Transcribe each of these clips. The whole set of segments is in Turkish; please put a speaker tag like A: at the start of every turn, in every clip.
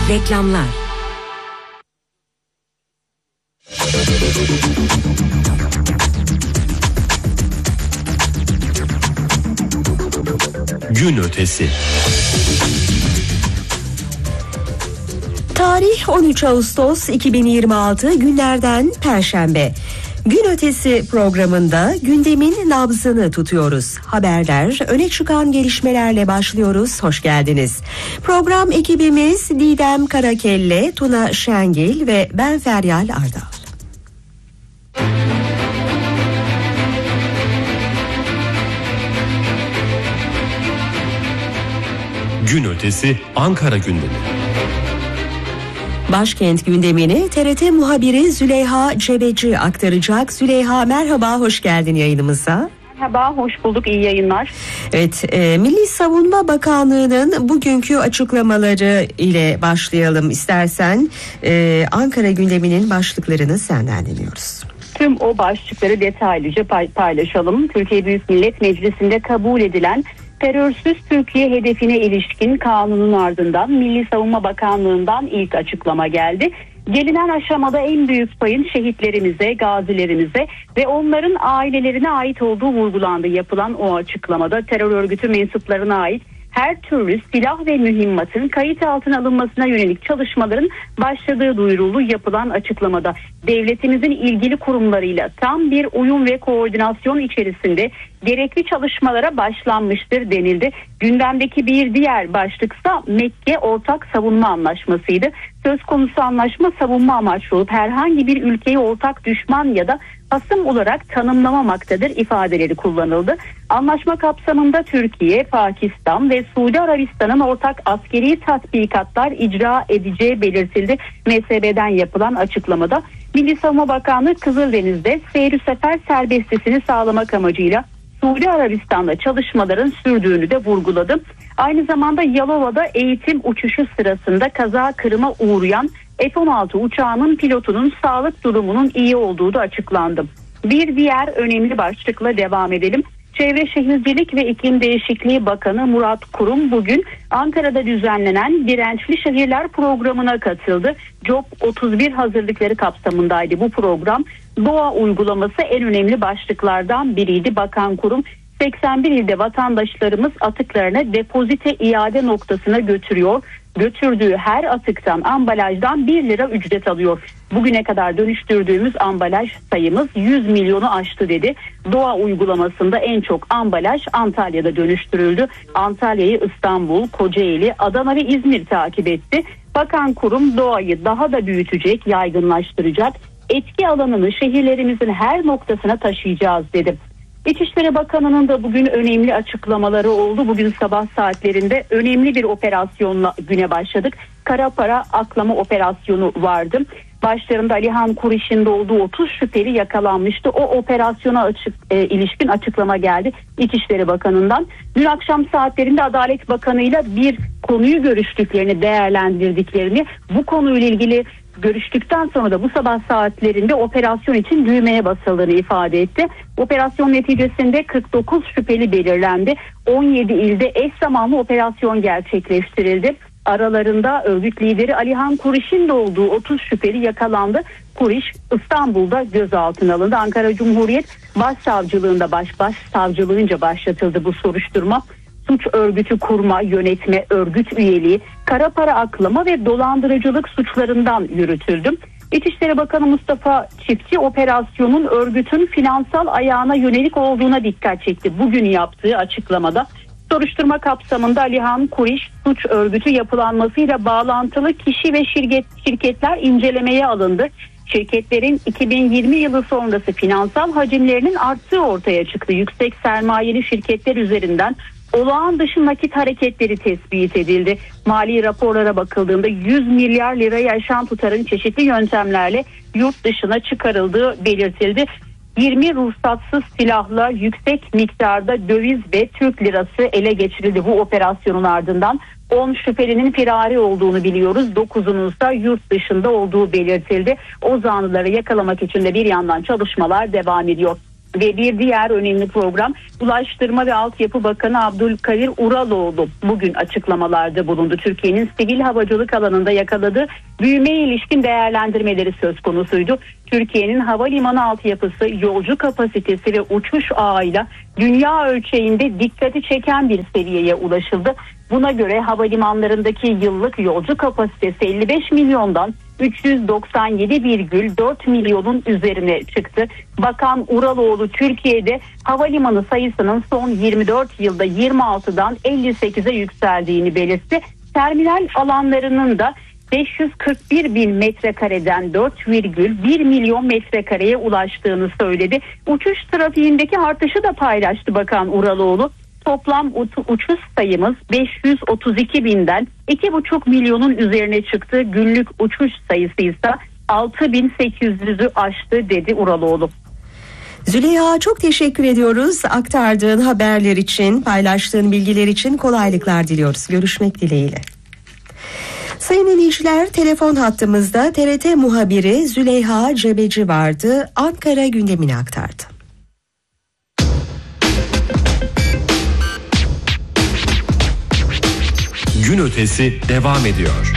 A: Reklamlar.
B: Gün ötesi.
A: Tarih 13 Ağustos 2026 günlerden Perşembe. Gün ötesi programında gündemin nabzını tutuyoruz. Haberler, öne çıkan gelişmelerle başlıyoruz. Hoş geldiniz. Program ekibimiz Didem Karakelle, Tuna Şengil ve ben Feryal Ardal.
B: Gün ötesi Ankara gündemi.
A: Başkent gündemini TRT muhabiri Züleyha Cebeci aktaracak. Züleyha merhaba, hoş geldin yayınımıza.
C: Merhaba, hoş bulduk, iyi yayınlar.
A: Evet, Milli Savunma Bakanlığı'nın bugünkü açıklamaları ile başlayalım istersen. Ankara gündeminin başlıklarını senden dinliyoruz.
C: Tüm o başlıkları detaylıca paylaşalım. Türkiye Büyük Millet Meclisi'nde kabul edilen terörsüz Türkiye hedefine ilişkin kanunun ardından Milli Savunma Bakanlığı'ndan ilk açıklama geldi. Gelinen aşamada en büyük payın şehitlerimize, gazilerimize ve onların ailelerine ait olduğu vurgulandı. Yapılan o açıklamada terör örgütü mensuplarına ait her türlü silah ve mühimmatın kayıt altına alınmasına yönelik çalışmaların başladığı duyuruldu. Yapılan açıklamada devletimizin ilgili kurumlarıyla tam bir uyum ve koordinasyon içerisinde gerekli çalışmalara başlanmıştır denildi. Gündemdeki bir diğer başlıksa Mekke Ortak Savunma Anlaşması'ydı. Söz konusu anlaşma savunma amaçlı olup herhangi bir ülkeyi ortak düşman ya da hasım olarak tanımlamamaktadır ifadeleri kullanıldı. Anlaşma kapsamında Türkiye, Pakistan ve Suudi Arabistan'ın ortak askeri tatbikatlar icra edeceği belirtildi. MSB'den yapılan açıklamada Milli Savunma Bakanlığı Kızıldeniz'de seyir sefer serbestisini sağlamak amacıyla Suudi Arabistan'da çalışmaların sürdüğünü de vurguladı. Aynı zamanda Yalova'da eğitim uçuşu sırasında kaza kırıma uğrayan F-16 uçağının pilotunun sağlık durumunun iyi olduğu da açıklandı. Bir diğer önemli başlıkla devam edelim. Çevre Şehircilik ve İklim Değişikliği Bakanı Murat Kurum bugün Ankara'da düzenlenen Dirençli Şehirler programına katıldı. COP 31 hazırlıkları kapsamındaydı bu program. Doğa uygulaması en önemli başlıklardan biriydi. Bakan Kurum 81 ilde vatandaşlarımız atıklarını depozite iade noktasına götürüyor. Götürdüğü her atıktan, ambalajdan 1 lira ücret alıyor. Bugüne kadar dönüştürdüğümüz ambalaj sayımız 100 milyonu aştı dedi. Doğa uygulamasında en çok ambalaj Antalya'da dönüştürüldü. Antalya'yı İstanbul, Kocaeli, Adana ve İzmir takip etti. Bakan Kurum doğayı daha da büyütecek, yaygınlaştıracak, etki alanını şehirlerimizin her noktasına taşıyacağız dedi. İçişleri Bakanı'nın da bugün önemli açıklamaları oldu. Bugün sabah saatlerinde önemli bir operasyonla güne başladık. Kara para aklama operasyonu vardı. Başlarında Alihan Kuriş'in de olduğu 30 şüpheli yakalanmıştı. O operasyona ilişkin açıklama geldi İçişleri Bakanı'ndan. Dün akşam saatlerinde Adalet Bakanı'yla bir konuyu görüştüklerini, değerlendirdiklerini, bu konuyla ilgili görüştükten sonra da bu sabah saatlerinde operasyon için düğmeye basıldığını ifade etti. Operasyon neticesinde 49 şüpheli belirlendi. 17 ilde eş zamanlı operasyon gerçekleştirildi. Aralarında örgüt lideri Alihan Kuriş'in de olduğu 30 şüpheli yakalandı. Kuriş İstanbul'da gözaltına alındı. Ankara Cumhuriyet Başsavcılığınca başlatıldı bu soruşturma. Suç örgütü kurma, yönetme, örgüt üyeliği, kara para aklama ve dolandırıcılık suçlarından yürütüldü. İçişleri Bakanı Mustafa Çiftçi operasyonun örgütün finansal ayağına yönelik olduğuna dikkat çekti. Bugün yaptığı açıklamada soruşturma kapsamında Alihan Kuriş suç örgütü yapılanmasıyla bağlantılı kişi ve şirketler incelemeye alındı. Şirketlerin 2020 yılı sonrası finansal hacimlerinin arttığı ortaya çıktı. Yüksek sermayeli şirketler üzerinden olağan dışı nakit hareketleri tespit edildi. Mali raporlara bakıldığında 100 milyar lirayı aşan tutarın çeşitli yöntemlerle yurt dışına çıkarıldığı belirtildi. 20 ruhsatsız silahla yüksek miktarda döviz ve Türk lirası ele geçirildi bu operasyonun ardından. 10 şüphelinin firari olduğunu biliyoruz. 9'unun da yurt dışında olduğu belirtildi. O zanlıları yakalamak için de bir yandan çalışmalar devam ediyor. Ve bir diğer önemli program, Ulaştırma ve Altyapı Bakanı Abdülkadir Uraloğlu bugün açıklamalarda bulundu. Türkiye'nin sivil havacılık alanında yakaladığı büyümeye ilişkin değerlendirmeleri söz konusuydu. Türkiye'nin havalimanı altyapısı, yolcu kapasitesi ve uçuş ağıyla dünya ölçeğinde dikkati çeken bir seviyeye ulaşıldı. Buna göre havalimanlarındaki yıllık yolcu kapasitesi 55 milyondan 397,4 milyonun üzerine çıktı. Bakan Uraloğlu Türkiye'de havalimanı sayısının son 24 yılda 26'dan 58'e yükseldiğini belirtti. Terminal alanlarının da 541 bin metrekareden 4,1 milyon metrekareye ulaştığını söyledi. Uçuş trafiğindeki artışı da paylaştı Bakan Uraloğlu. Toplam uçuş sayımız 532 binden 2,5 milyonun üzerine çıktı. Günlük uçuş sayısı ise 6.800'ü aştı dedi Uraloğlu.
A: Züleyha, çok teşekkür ediyoruz. Aktardığın haberler için, paylaştığın bilgiler için kolaylıklar diliyoruz. Görüşmek dileğiyle. Sayın dinleyiciler, telefon hattımızda TRT muhabiri Züleyha Cebeci vardı. Ankara gündemini aktardı.
B: Gün ötesi devam ediyor.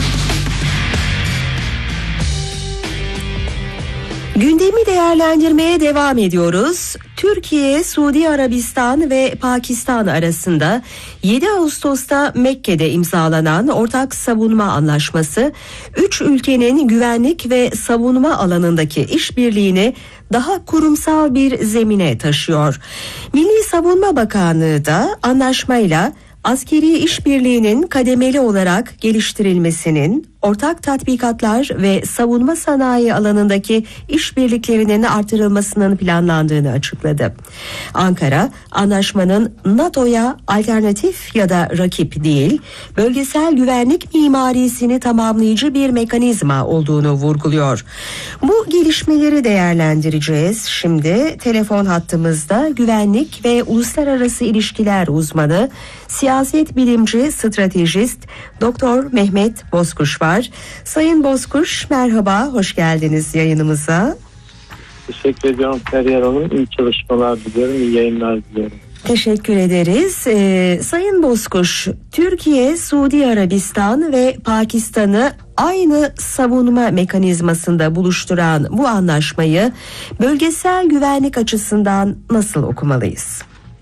A: Gündemi değerlendirmeye devam ediyoruz. Türkiye, Suudi Arabistan ve Pakistan arasında 7 Ağustos'ta Mekke'de imzalanan Ortak Savunma Anlaşması, 3 ülkenin güvenlik ve savunma alanındaki işbirliğini daha kurumsal bir zemine taşıyor. Milli Savunma Bakanlığı da anlaşmayla askeri işbirliğinin kademeli olarak geliştirilmesinin, ortak tatbikatlar ve savunma sanayi alanındaki işbirliklerinin artırılmasının planlandığını açıkladı. Ankara, anlaşmanın NATO'ya alternatif ya da rakip değil, bölgesel güvenlik mimarisini tamamlayıcı bir mekanizma olduğunu vurguluyor. Bu gelişmeleri değerlendireceğiz. Şimdi telefon hattımızda güvenlik ve uluslararası ilişkiler uzmanı, siyaset bilimci, stratejist Doktor Mehmet Bozkuş var. Sayın Bozkuş, merhaba, hoş geldiniz yayınımıza.
D: Teşekkür ediyorum Feryal Hanım. İyi çalışmalar diliyorum, iyi yayınlar diliyorum.
A: Teşekkür ederiz. Sayın Bozkuş, Türkiye, Suudi Arabistan ve Pakistan'ı aynı savunma mekanizmasında buluşturan bu anlaşmayı bölgesel güvenlik açısından nasıl okumalıyız?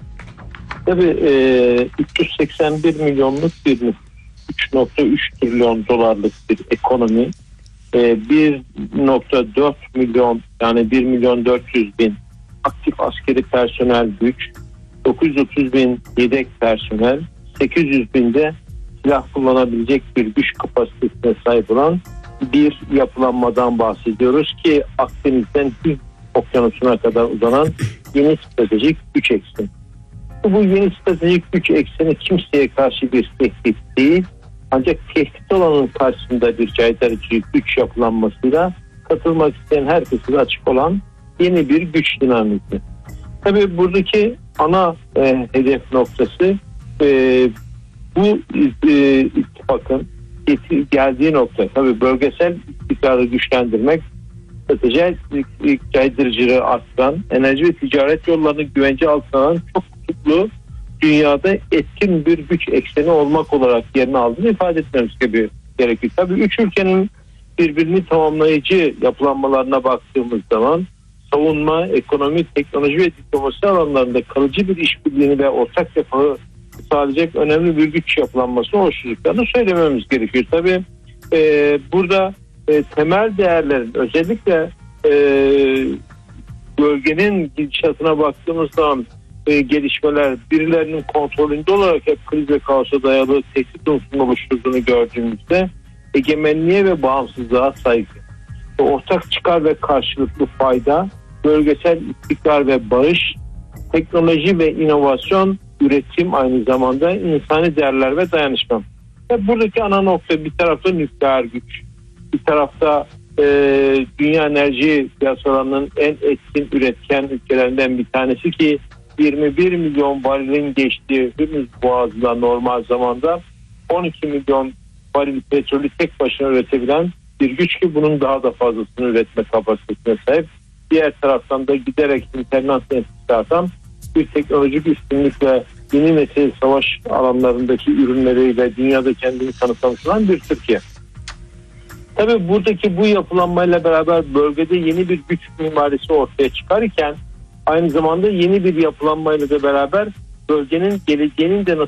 D: Tabii 381 milyonluk bir 3,3 trilyon dolarlık bir ekonomi, 1,4 milyon yani 1 milyon 400 bin aktif askeri personel güç, 930 bin yedek personel, 800 bin de silah kullanabilecek bir güç kapasitesine sahip olan bir yapılanmadan bahsediyoruz ki Akdeniz'den Hint Okyanusu'na kadar uzanan yeni stratejik güç ekseni. Bu yeni stratejik güç ekseni kimseye karşı bir tehdit değil, ancak tehdit olanın karşısında bir caydırıcı güç yapılanmasıyla katılmak isteyen herkese açık olan yeni bir güç dinamiki. Tabii buradaki ana hedef noktası bu ittifakın geldiği nokta. Tabii bölgesel istikrarı güçlendirmek, stratejik caydırıcılığı arttıran, enerji ve ticaret yollarını güvence altına alan çok kutuplu dünyada etkin bir güç ekseni olmak olarak yerini aldığını ifade etmemiz gerekiyor. Tabii üç ülkenin birbirini tamamlayıcı yapılanmalarına baktığımız zaman savunma, ekonomi, teknoloji ve diplomasi alanlarında kalıcı bir işbirliğini ve ortak refahı sağlayacak önemli bir güç yapılanması oluşturduklarını söylememiz gerekiyor. Tabii burada temel değerlerin, özellikle bölgenin gidişatına baktığımız zaman gelişmeler birilerinin kontrolünde olarak hep kriz ve kaosa dayalı tehdit unsurunu oluşturduğunu gördüğümüzde egemenliğe ve bağımsızlığa saygı, ortak çıkar ve karşılıklı fayda, bölgesel istikrar ve barış, teknoloji ve inovasyon, üretim, aynı zamanda insani değerler ve dayanışma. Buradaki ana nokta bir tarafta nükleer güç, bir tarafta dünya enerji piyasalarının en etkin üretken ülkelerinden bir tanesi ki 21 milyon varilin geçtiği Hürmüz Boğazı'nda normal zamanda 12 milyon varil petrolü tek başına üretebilen bir güç ki bunun daha da fazlasını üretme kapasitesine sahip diğer taraftan da giderek internasyonel etkisi artan bir teknolojik üstünlükle yeni nesil savaş alanlarındaki ürünleriyle dünyada kendini kanıtlamış olan bir Türkiye. Tabii buradaki bu yapılanmayla beraber bölgede yeni bir güç mimarisi ortaya çıkarken aynı zamanda yeni bir yapılanmayla da beraber bölgenin geleceğinin de